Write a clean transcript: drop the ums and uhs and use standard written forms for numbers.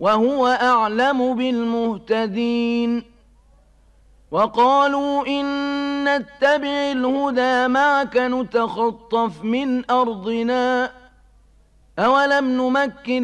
وهو أعلم بالمهتدين وقالوا إن نتبع الهدى معك نتخطف من أرضنا أولم نمكن